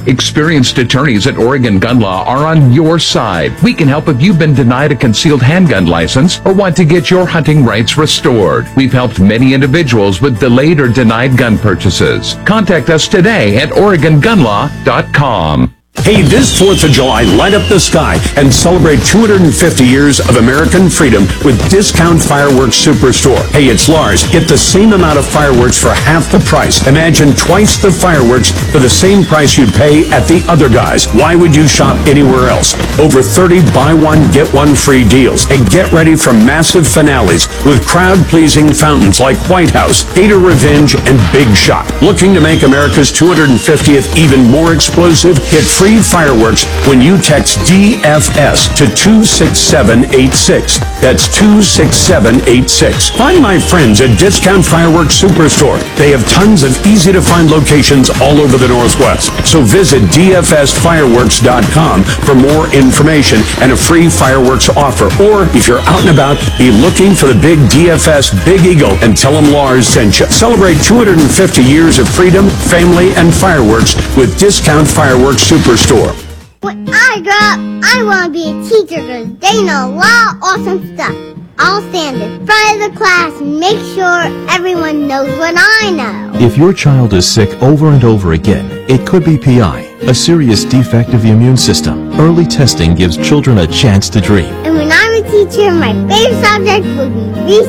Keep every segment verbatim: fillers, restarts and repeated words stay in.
Experienced attorneys at Oregon Gun Law are on your side. We can help if you've been denied a concealed handgun license or want to get your hunting rights restored. We've helped many individuals with delayed or denied gun purchases. Contact us today at Oregon Gun Law dot com. Hey, this fourth of July, light up the sky and celebrate two hundred fifty years of American freedom with Discount Fireworks Superstore. Hey, it's Lars. Get the same amount of fireworks for half the price. Imagine twice the fireworks for the same price you'd pay at the other guys. Why would you shop anywhere else? Over thirty buy one, get one free deals. And get ready for massive finales with crowd-pleasing fountains like White House, Gator Revenge, and Big Shot. Looking to make America's two hundred fiftieth even more explosive? Get free fireworks when you text D F S to two six seven eight six. That's two six seven eight six. Find my friends at Discount Fireworks Superstore. They have tons of easy-to-find locations all over the Northwest. So visit D F S fireworks dot com for more information and a free fireworks offer. Or if you're out and about, be looking for the big D F S Big Eagle and tell them Lars sent you. Celebrate two hundred fifty years of freedom, family, and fireworks with Discount Fireworks Superstore. When I grow up, I want to be a teacher because they know a lot of awesome stuff. I'll stand in front of the class and make sure everyone knows what I know. If your child is sick over and over again, it could be P I, a serious defect of the immune system. Early testing gives children a chance to dream. And when I'm a teacher, my favorite subject will be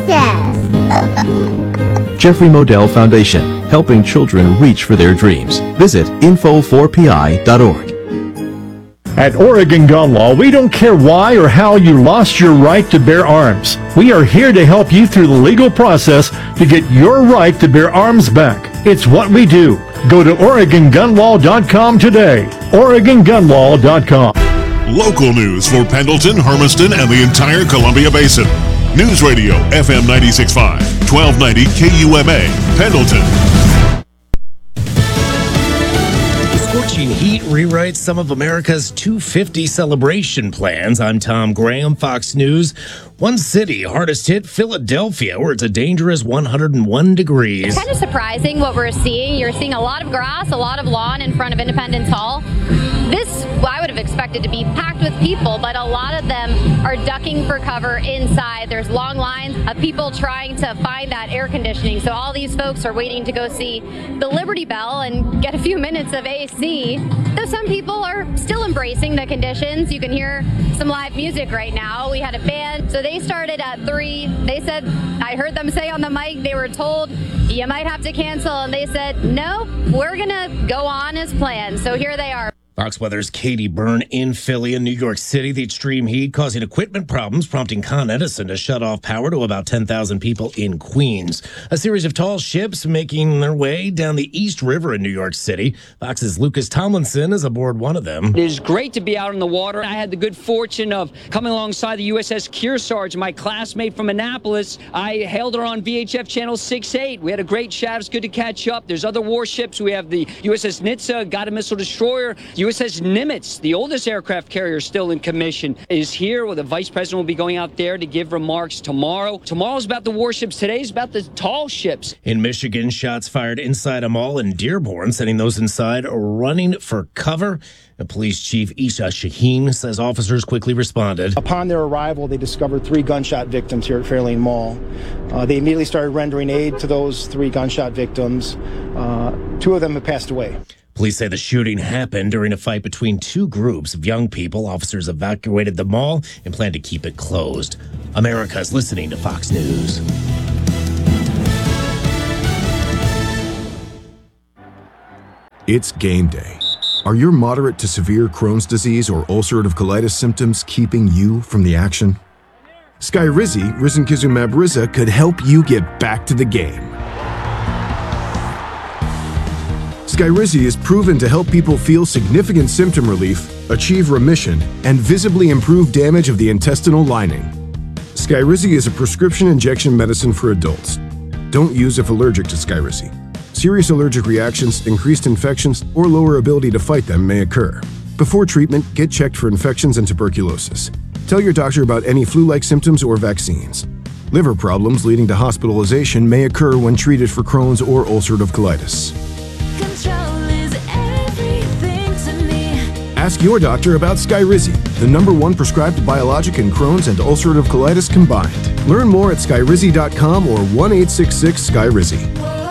recess. Jeffrey Modell Foundation, helping children reach for their dreams. Visit info four P I dot org. At Oregon Gun Law, we don't care why or how you lost your right to bear arms. We are here to help you through the legal process to get your right to bear arms back. It's what we do. Go to Oregon Gun Law dot com today. Oregon Gun Law dot com. Local news for Pendleton, Hermiston, and the entire Columbia Basin. News Radio, F M ninety-six point five, twelve ninety K U M A, Pendleton. Scorching heat rewrites some of America's two fifty celebration plans. I'm Tom Graham, Fox News. One city hardest hit, Philadelphia, where it's a dangerous one hundred one degrees. It's kind of surprising what we're seeing. You're seeing a lot of grass, a lot of lawn in front of Independence Hall. This, I would have expected to be packed with people, but a lot of them are ducking for cover inside. There's long lines of people trying to find that air conditioning. So all these folks are waiting to go see the Liberty Bell and get a few minutes of A C. Though some people are still embracing the conditions. You can hear some live music right now. We had a band, so they started at three. They said, I heard them say on the mic, they were told you might have to cancel, and they said, no, we're gonna go on as planned. So here they are. Fox Weather's Katie Byrne in Philly and New York City. The extreme heat causing equipment problems, prompting Con Edison to shut off power to about ten thousand people in Queens. A series of tall ships making their way down the East River in New York City. Fox's Lucas Tomlinson is aboard one of them. It is great to be out on the water. I had the good fortune of coming alongside the U S S Kearsarge, my classmate from Annapolis. I hailed her on V H F Channel six eight. We had a great chat. It's good to catch up. There's other warships. We have the U S S Nitsa, got a missile destroyer. U S S Nimitz, the oldest aircraft carrier still in commission, is here. Well, the vice president will be going out there to give remarks tomorrow. Tomorrow's about the warships. Today's about the tall ships. In Michigan, shots fired inside a mall in Dearborn, sending those inside running for cover. The police chief Isa Shaheen says officers quickly responded. Upon their arrival, they discovered three gunshot victims here at Fairlane Mall. Uh, they immediately started rendering aid to those three gunshot victims. Uh, two of them have passed away. Police say the shooting happened during a fight between two groups of young people. Officers evacuated the mall and plan to keep it closed. America's listening to Fox News. It's game day. Are your moderate to severe Crohn's disease or ulcerative colitis symptoms keeping you from the action? Skyrizi, risankizumab Riza, could help you get back to the game. Skyrizi is proven to help people feel significant symptom relief, achieve remission, and visibly improve damage of the intestinal lining. Skyrizi is a prescription injection medicine for adults. Don't use if allergic to Skyrizi. Serious allergic reactions, increased infections, or lower ability to fight them may occur. Before treatment, get checked for infections and tuberculosis. Tell your doctor about any flu-like symptoms or vaccines. Liver problems leading to hospitalization may occur when treated for Crohn's or ulcerative colitis. Control is everything to Ask your doctor about Skyrizi, the number one prescribed biologic in Crohn's and ulcerative colitis combined. Learn more at skyrizi dot com or one eight six six Skyrizi.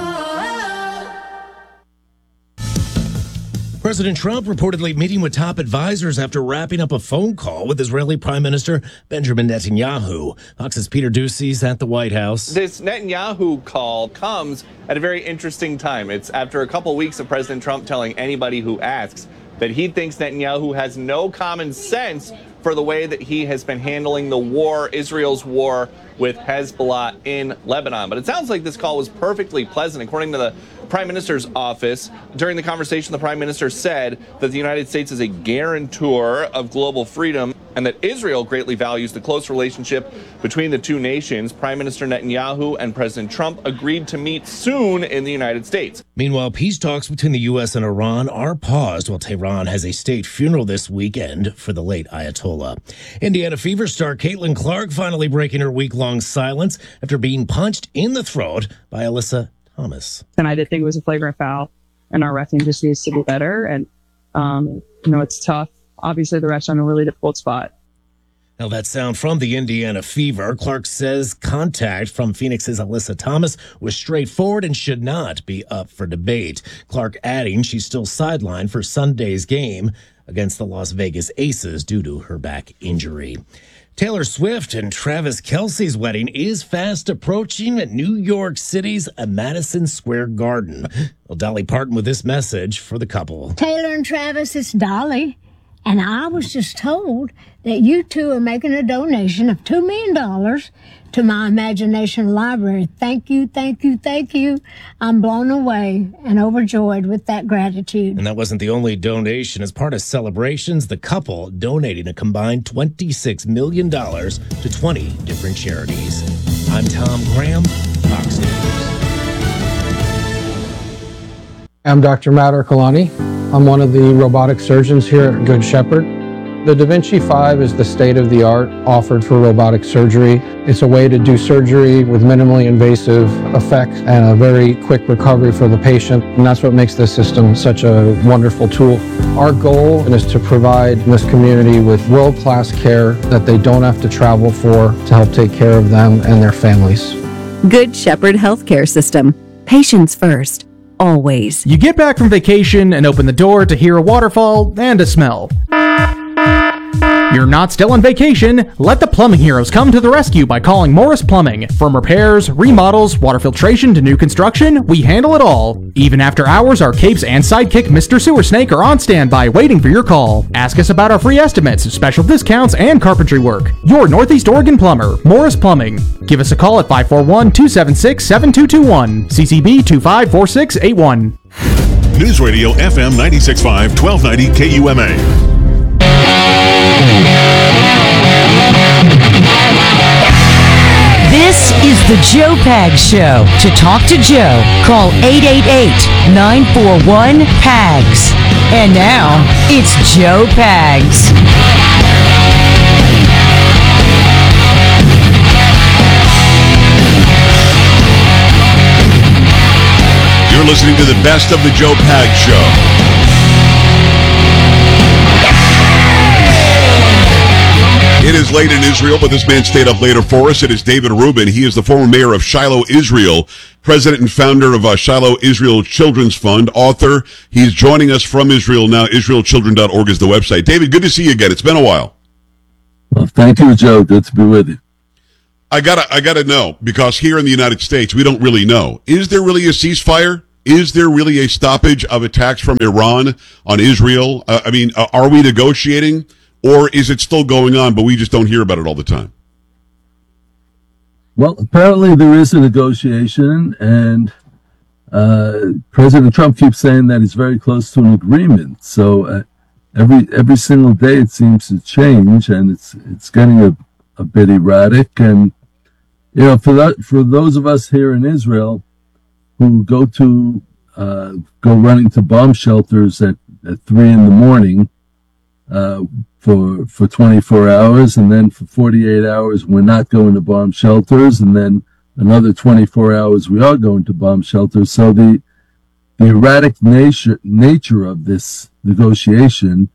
President Trump reportedly meeting with top advisors after wrapping up a phone call with Israeli Prime Minister Benjamin Netanyahu. Fox's Peter Ducey's at the White House. This Netanyahu call comes at a very interesting time. It's after a couple weeks of President Trump telling anybody who asks that he thinks Netanyahu has no common sense for the way that he has been handling the war, Israel's war with Hezbollah in Lebanon. But it sounds like this call was perfectly pleasant. According to the Prime Minister's office, during the conversation, the Prime Minister said that the United States is a guarantor of global freedom and that Israel greatly values the close relationship between the two nations. Prime Minister Netanyahu and President Trump agreed to meet soon in the United States. Meanwhile, peace talks between the U S and Iran are paused while Tehran has a state funeral this weekend for the late Ayatollah. Indiana Fever star Caitlin Clark finally breaking her week-long silence after being punched in the throat by Alyssa Thomas. And I did think it was a flagrant foul, and our refing just needs to be better. And, um, you know, it's tough. Obviously, the refs are in a really difficult spot. Now, that sound from the Indiana Fever. Clark says contact from Phoenix's Alyssa Thomas was straightforward and should not be up for debate. Clark adding she's still sidelined for Sunday's game against the Las Vegas Aces due to her back injury. Taylor Swift and Travis Kelce's wedding is fast approaching at New York City's Madison Square Garden. Well, Dolly Parton with this message for the couple. Taylor and Travis, it's Dolly. And I was just told that you two are making a donation of two million dollars to my Imagination Library. Thank you, thank you, thank you. I'm blown away and overjoyed with that gratitude. And that wasn't the only donation. As part of celebrations, the couple donating a combined twenty-six million dollars to twenty different charities. I'm Tom Graham, Fox News. I'm Doctor Matt Ercolani. I'm one of the robotic surgeons here at Good Shepherd. The Da Vinci five is the state-of-the-art offered for robotic surgery. It's a way to do surgery with minimally invasive effects and a very quick recovery for the patient, and that's what makes this system such a wonderful tool. Our goal is to provide this community with world-class care that they don't have to travel for to help take care of them and their families. Good Shepherd Healthcare System. Patients first. Always. You get back from vacation and open the door to hear a waterfall and a smell. You're not still on vacation. Let the plumbing heroes come to the rescue by calling Morris Plumbing. From repairs, remodels, water filtration to new construction, we handle it all. Even after hours, our capes and sidekick Mister Sewer Snake are on standby waiting for your call. Ask us about our free estimates, special discounts, and carpentry work. Your Northeast Oregon plumber, Morris Plumbing. Give us a call at five four one, two seven six, seven two two one. C C B two five four six eight one. News Radio F M ninety-six point five, twelve ninety K U M A. This is the Joe Pags Show. To talk to Joe, call eight eight eight, nine four one, P A G S. And now, it's Joe Pags. You're listening to the best of the Joe Pags Show. It is late in Israel, but this man stayed up later for us. It is David Rubin. He is the former mayor of Shiloh, Israel, president and founder of uh, Shiloh Israel Children's Fund, author. He's joining us from Israel now. Israel Children dot org is the website. David, good to see you again. It's been a while. Well, thank you, Joe. Good to be with you. I gotta, I gotta know, because here in the United States, we don't really know. Is there really a ceasefire? Is there really a stoppage of attacks from Iran on Israel? Uh, I mean, uh, are we negotiating? Or is it still going on, but we just don't hear about it all the time? Well, apparently there is a negotiation, and uh, President Trump keeps saying that he's very close to an agreement. So uh, every every single day it seems to change, and it's it's getting a, a bit erratic. And you know, for that, for those of us here in Israel who go to uh, go running to bomb shelters at, at three in the morning. Uh, for for twenty-four hours, and then for forty-eight hours we're not going to bomb shelters, and then another twenty-four hours we are going to bomb shelters. So the the erratic nature nature of this negotiation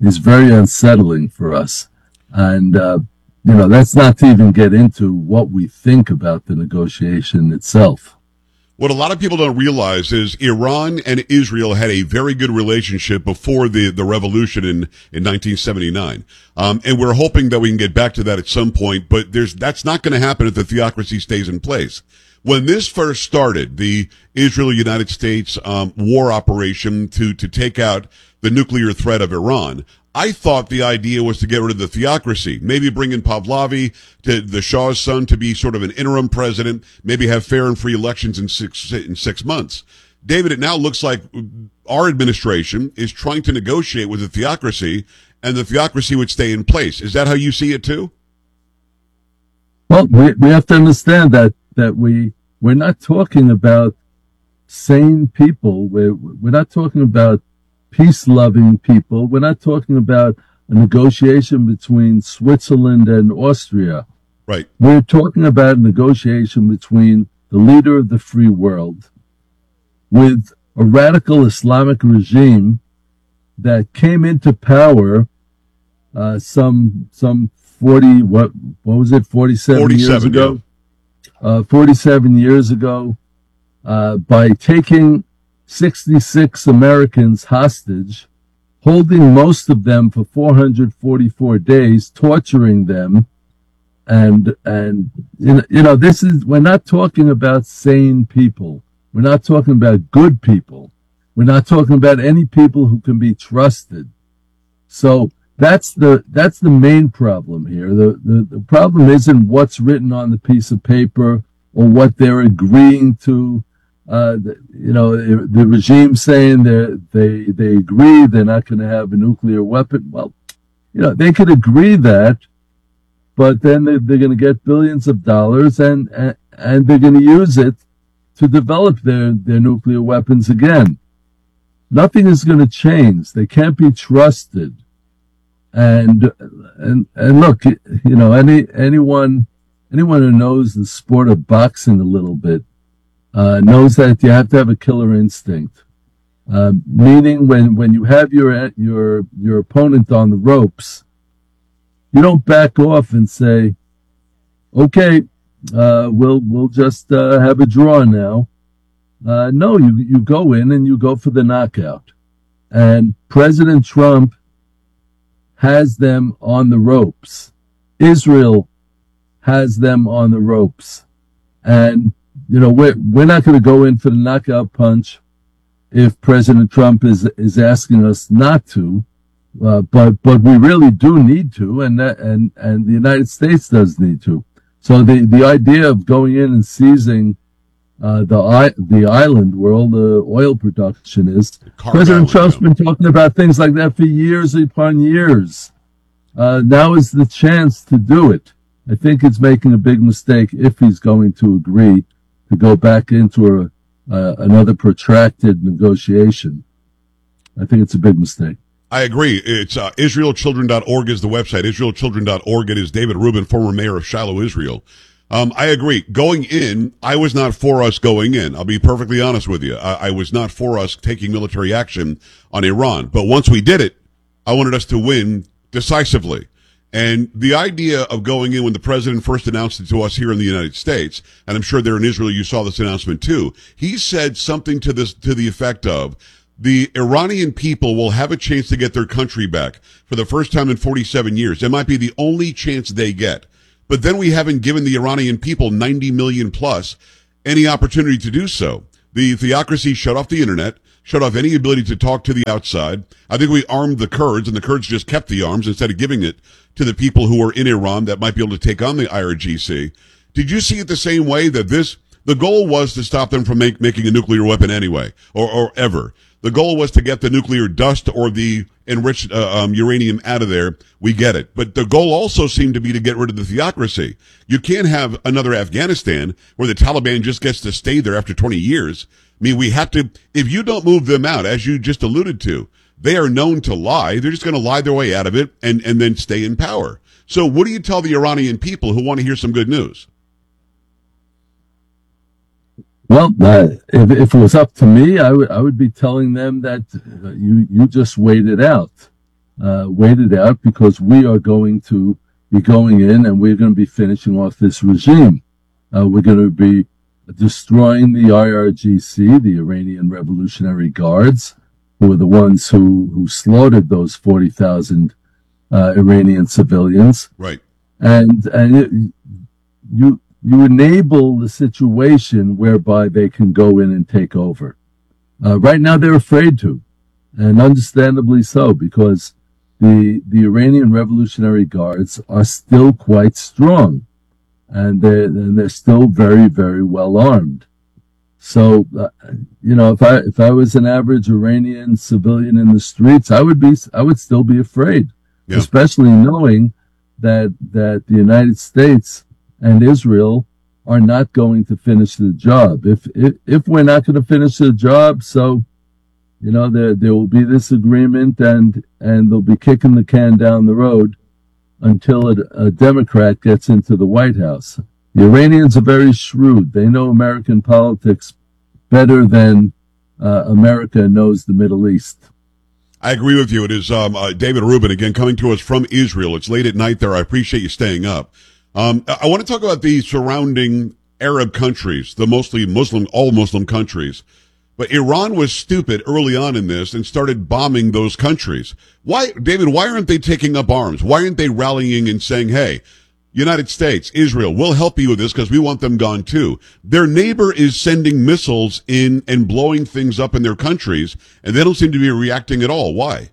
is very unsettling for us. And, uh, you know, that's not to even get into what we think about the negotiation itself. What a lot of people don't realize is Iran and Israel had a very good relationship before the, the revolution in, in nineteen seventy-nine. Um, and we're hoping that we can get back to that at some point, but there's, that's not going to happen if the theocracy stays in place. When this first started, the Israel-United States, um, war operation to, to take out the nuclear threat of Iran, I thought the idea was to get rid of the theocracy, maybe bring in Pahlavi, to the Shah's son, to be sort of an interim president, maybe have fair and free elections in six, in six months. David, it now looks like our administration is trying to negotiate with the theocracy, and the theocracy would stay in place. Is that how you see it too? Well, we, we have to understand that, that we, we're not talking about sane people. We're, we're not talking about peace-loving people. We're not talking about a negotiation between Switzerland and Austria. Right. We're talking about a negotiation between the leader of the free world with a radical Islamic regime that came into power uh, some some forty what what was it forty-seven years ago. Yeah. Uh, forty-seven years ago, uh, by taking sixty-six Americans hostage, holding most of them for four hundred forty-four days, torturing them. And, and, you know, this is, we're not talking about sane people. We're not talking about good people. We're not talking about any people who can be trusted. So that's the, that's the main problem here. The, the, the problem isn't what's written on the piece of paper or what they're agreeing to. Uh, the, you know, the regime saying they they they agree they're not going to have a nuclear weapon. Well, you know, they could agree that, but then they, they're going to get billions of dollars and and, and they're going to use it to develop their, their nuclear weapons again. Nothing is going to change. They can't be trusted. And and and look, you know, any anyone anyone who knows the sport of boxing a little bit Uh, knows that you have to have a killer instinct, uh, meaning when, when you have your your your opponent on the ropes, you don't back off and say, "Okay, uh, we'll we'll just uh, have a draw now." Uh, no, you you go in and you go for the knockout, and President Trump has them on the ropes. Israel has them on the ropes, and you know, we're, we're not going to go in for the knockout punch if President Trump is is asking us not to, uh, but but we really do need to, and that, and and the United States does need to. So the, the idea of going in and seizing uh, the the island where all the oil production is, President Trump's been talking about things like that for years upon years. Uh, now is the chance to do it. I think it's making a big mistake if he's going to agree to go back into a, uh, another protracted negotiation. I think it's a big mistake. I agree. It's uh, Israel Children dot org is the website. Israel Children dot org. It is David Rubin, former mayor of Shiloh, Israel. Um, I agree. Going in, I was not for us going in. I'll be perfectly honest with you. I, I was not for us taking military action on Iran. But once we did it, I wanted us to win decisively. And the idea of going in when the president first announced it to us here in the United States, and I'm sure there in Israel you saw this announcement too, he said something to this, to the effect of, the Iranian people will have a chance to get their country back for the first time in forty-seven years. It might be the only chance they get. But then we haven't given the Iranian people ninety million plus any opportunity to do so. The theocracy shut off the internet, shut off any ability to talk to the outside. I think we armed the Kurds, and the Kurds just kept the arms instead of giving it to the people who are in Iran that might be able to take on the I R G C. Did you see it the same way, that this, the goal was to stop them from make, making a nuclear weapon anyway, or, or ever? The goal was to get the nuclear dust or the enriched uh, um, uranium out of there. We get it. But the goal also seemed to be to get rid of the theocracy. You can't have another Afghanistan where the Taliban just gets to stay there after twenty years. I mean, we have to, if you don't move them out, as you just alluded to, they are known to lie. They're just going to lie their way out of it and, and then stay in power. So what do you tell the Iranian people who want to hear some good news? Well, uh, if, if it was up to me, I would I would be telling them that uh, you you just wait it out. uh, wait it out, because we are going to be going in and we're going to be finishing off this regime. Uh, we're going to be destroying the I R G C, the Iranian Revolutionary Guards, who were the ones who, who slaughtered those forty thousand uh, Iranian civilians. Right. And, and it, you, you enable the situation whereby they can go in and take over. Uh, right now they're afraid to, and understandably so, because the, the Iranian Revolutionary Guards are still quite strong, and they're, and they're still very, very well armed. So, uh, you know, if I, if I was an average Iranian civilian in the streets, I would be, I would still be afraid, yeah. Especially knowing that, that the United States and Israel are not going to finish the job. If, if, if we're not going to finish the job, so, you know, there, there will be this agreement, and, and they'll be kicking the can down the road until a, a Democrat gets into the White House. The Iranians are very shrewd. They know American politics better than uh, America knows the Middle East. I agree with you. It is um, uh, David Rubin, again, coming to us from Israel. It's late at night there. I appreciate you staying up. Um, I want to talk about the surrounding Arab countries, the mostly Muslim, all Muslim countries. But Iran was stupid early on in this and started bombing those countries. Why, David, why aren't they taking up arms? Why aren't they rallying and saying, hey, United States, Israel, we'll help you with this because we want them gone too. Their neighbor is sending missiles in and blowing things up in their countries, and they don't seem to be reacting at all. Why?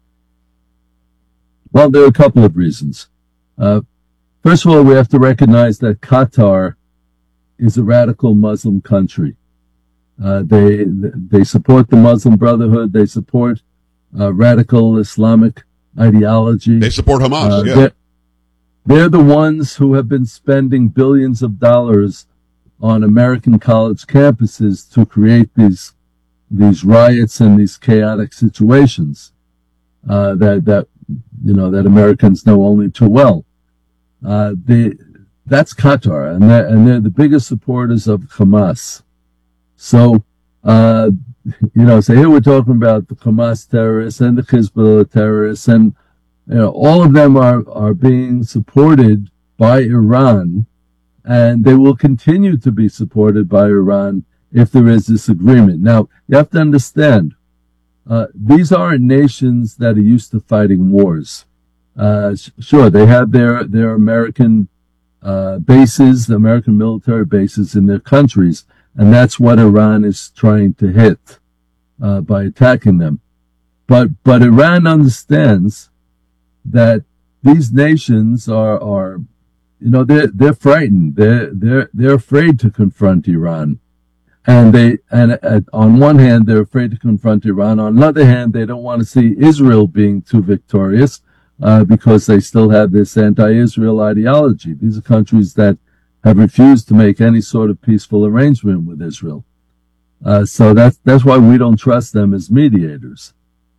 Well, there are a couple of reasons. Uh, first of all, we have to recognize that Qatar is a radical Muslim country. Uh, they they support the Muslim Brotherhood. They support uh, radical Islamic ideology. They support Hamas, uh, yeah. They're, they're the ones who have been spending billions of dollars on American college campuses to create these these riots and these chaotic situations uh, that that you know that Americans know only too well. Uh, they that's Qatar, and they're, and they're the biggest supporters of Hamas. So, uh, you know, so here we're talking about the Hamas terrorists and the Hezbollah terrorists, and, you know, all of them are, are being supported by Iran, and they will continue to be supported by Iran if there is this agreement. Now, you have to understand, uh, these aren't nations that are used to fighting wars. Uh, sure, they have their, their American, uh, bases, the American military bases in their countries, and that's what Iran is trying to hit uh, by attacking them. But but Iran understands that these nations are are you know they're they're frightened. They're they're they're afraid to confront Iran, and they and at, on one hand they're afraid to confront Iran. On the other hand, they don't want to see Israel being too victorious uh, because they still have this anti-Israel ideology. These are countries that have refused to make any sort of peaceful arrangement with Israel. Uh, so that's, that's why we don't trust them as mediators.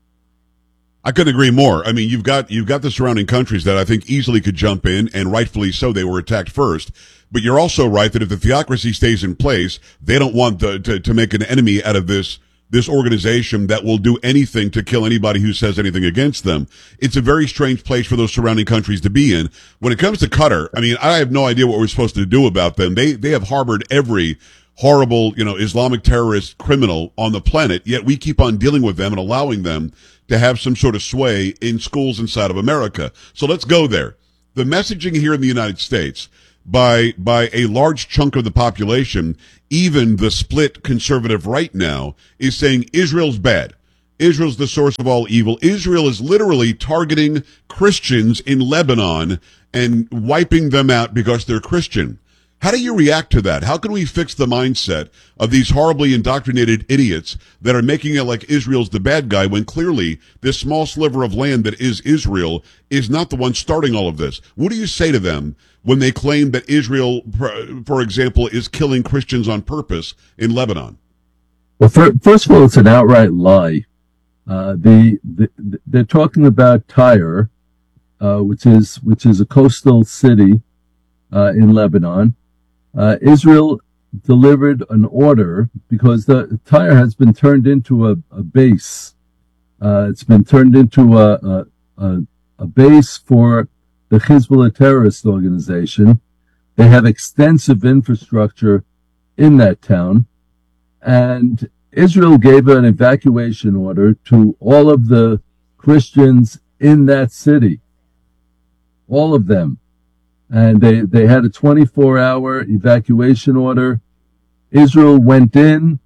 I couldn't agree more. I mean, you've got, you've got the surrounding countries that I think easily could jump in, and rightfully so. They were attacked first. But you're also right that if the theocracy stays in place, they don't want the, to, to make an enemy out of this, this organization that will do anything to kill anybody who says anything against them. It's a very strange place for those surrounding countries to be in. When it comes to Qatar, I mean, I have no idea what we're supposed to do about them. They, they have harbored every horrible, you know, Islamic terrorist criminal on the planet, yet we keep on dealing with them and allowing them to have some sort of sway in schools inside of America. So let's go there. The messaging here in the United States by by a large chunk of the population, even the split conservative right now, is saying Israel's bad. Israel's the source of all evil. Israel is literally targeting Christians in Lebanon and wiping them out because they're Christian. How do you react to that? How can we fix the mindset of these horribly indoctrinated idiots that are making it like Israel's the bad guy when clearly this small sliver of land that is Israel is not the one starting all of this? What do you say to them when they claim that Israel, for example, is killing Christians on purpose in Lebanon? Well, first of all, it's an outright lie. Uh, the, the they're talking about Tyre, uh, which is which is a coastal city uh, in Lebanon. Uh, Israel delivered an order because the Tyre has been turned into a, a base. Uh, it's been turned into a, a, a, a base for the Hezbollah terrorist organization. They have extensive infrastructure in that town, and Israel gave an evacuation order to all of the Christians in that city, all of them. And they, they had a twenty-four hour evacuation order. Israel went in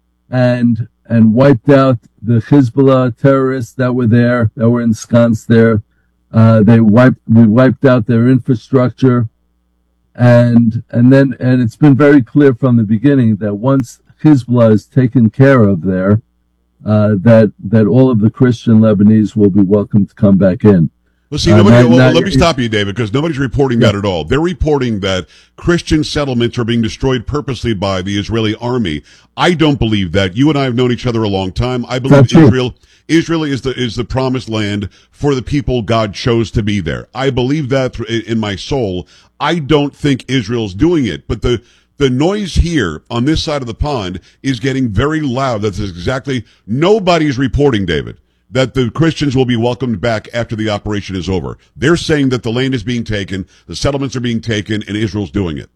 and and wiped out the Hezbollah terrorists that were there, that were ensconced there. Uh, they wiped, we wiped out their infrastructure. And, and then, and it's been very clear from the beginning that once Hezbollah is taken care of there, uh, that, that all of the Christian Lebanese will be welcome to come back in. Well, see, nobody, uh, now, well, now, let me stop you, David, because nobody's reporting yeah. that at all. They're reporting that Christian settlements are being destroyed purposely by the Israeli army. I don't believe that. You and I have known each other a long time. I believe That's Israel, Israel is the is the promised land for the people God chose to be there. I believe that in my soul. I don't think Israel's doing it, but the the noise here on this side of the pond is getting very loud. That's exactly nobody's reporting, David, that the Christians will be welcomed back after the operation is over. They're saying that the land is being taken, the settlements are being taken, and Israel's doing it.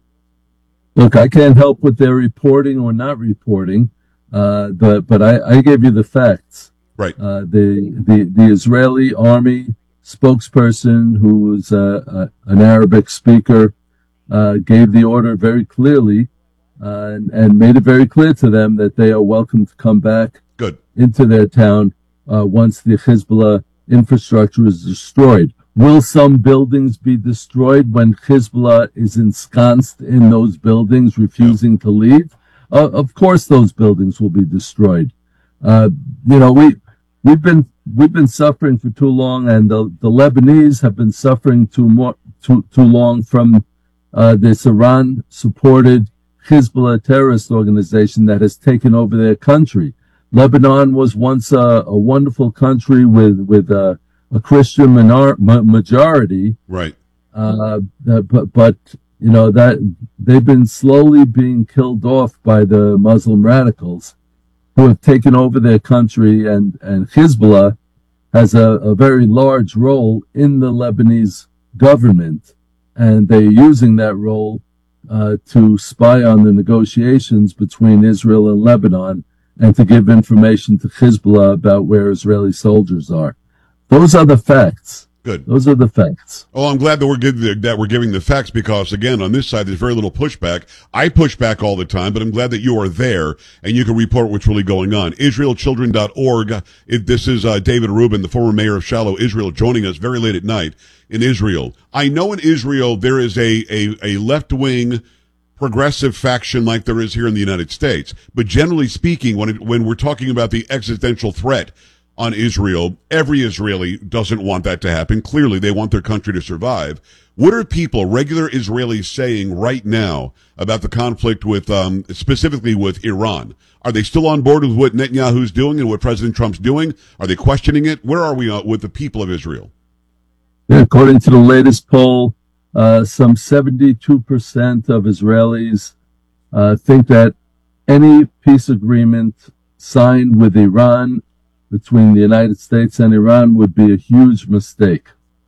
Look, I can't help what they're reporting or not reporting, uh, but but I, I gave you the facts. Right. Uh, the the the Israeli army spokesperson, who was uh, uh, an Arabic speaker, uh, gave the order very clearly, uh, and, and made it very clear to them that they are welcome to come back Good. into their town uh, once the Hezbollah infrastructure is destroyed. Will some buildings be destroyed when Hezbollah is ensconced in those buildings, refusing to leave? Uh, of course, those buildings will be destroyed. Uh, you know, we we've been we've been suffering for too long, and the, the Lebanese have been suffering too more too too long from uh, this Iran-supported Hezbollah terrorist organization that has taken over their country. Lebanon was once a, a wonderful country with with a, a Christian minor, ma- majority, right? Uh, but but you know that they've been slowly being killed off by the Muslim radicals, who have taken over their country, and and Hezbollah has a, a very large role in the Lebanese government, and they're using that role uh, to spy on the negotiations between Israel and Lebanon, and to give information to Hezbollah about where Israeli soldiers are. Those are the facts. Good. Those are the facts. Oh, I'm glad that we're giving that we're giving the facts, because again, on this side, there's very little pushback. I push back all the time, but I'm glad that you are there and you can report what's really going on. Israel Children dot org. It, this is uh, David Rubin, the former mayor of Shiloh, Israel, joining us very late at night in Israel. I know in Israel there is a a, a left-wing progressive faction like there is here in the United States, but generally speaking, when it, when we're talking about the existential threat on Israel, every Israeli doesn't want that to happen. Clearly, they want their country to survive. What are people, regular Israelis, saying right now about the conflict with, um, specifically with Iran? Are they still on board with what Netanyahu's doing and what President Trump's doing? Are they questioning it? Where are we uh, with the people of Israel? According to the latest poll, uh, some seventy-two percent of Israelis uh, think that any peace agreement signed with Iran, between the United States and Iran, would be a huge mistake.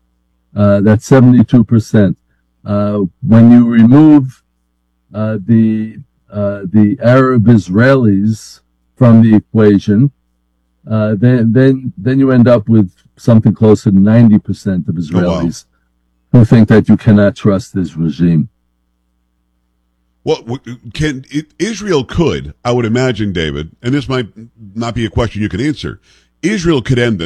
Uh, that's seventy-two percent. Uh, when you remove uh, the uh, the Arab Israelis from the equation, uh, then then then you end up with something closer to ninety percent of Israelis oh, wow. who think that you cannot trust this regime. Well, can Israel could, I would imagine, David, and this might not be a question you can answer. Israel could end this.